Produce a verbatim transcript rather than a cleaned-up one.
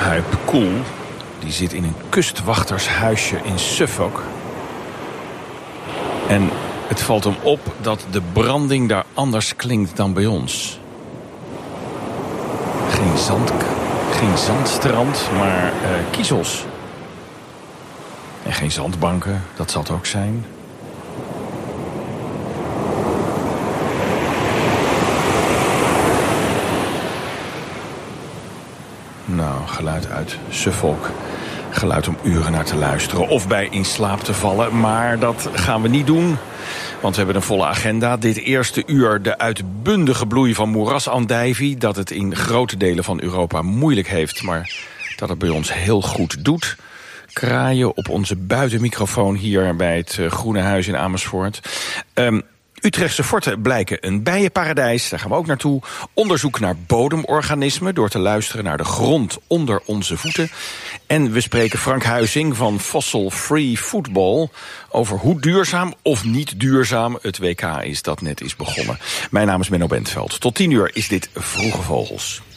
Huip Koel, die zit in een kustwachtershuisje in Suffolk. En het valt hem op dat de branding daar anders klinkt dan bij ons. Geen zand, geen zandstrand, maar uh, kiezels. En geen zandbanken, dat zal het ook zijn. Nou, geluid uit Suffolk. Geluid om uren naar te luisteren of bij in slaap te vallen. Maar dat gaan we niet doen, want we hebben een volle agenda. Dit eerste uur de uitbundige bloei van moerasandijvie, dat het in grote delen van Europa moeilijk heeft, maar dat het bij ons heel goed doet. Kraaien op onze buitenmicrofoon hier bij het Groene Huis in Amersfoort. Um, Utrechtse forten blijken een bijenparadijs, daar gaan we ook naartoe. Onderzoek naar bodemorganismen door te luisteren naar de grond onder onze voeten. En we spreken Frank Huizing van Fossil Free Football over hoe duurzaam of niet duurzaam het W K is dat net is begonnen. Mijn naam is Menno Bentveld. Tot tien uur is dit Vroege Vogels.